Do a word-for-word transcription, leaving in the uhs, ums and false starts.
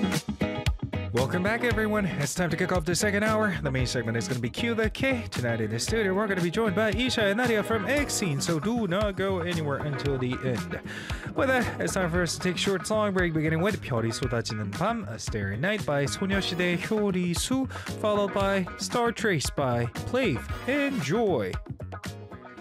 Welcome back, everyone. It's time to kick off the second hour. The main segment is going to be Q the K. Tonight in the studio, we're going to be joined by Isha and Nadia from X Scene, so do not go anywhere until the end. With that, it's time for us to take a short song break, beginning with 별이 쏟아지는 밤, A Starry Night by 소녀시대 효리수, followed by Star Trace by Plave. Enjoy!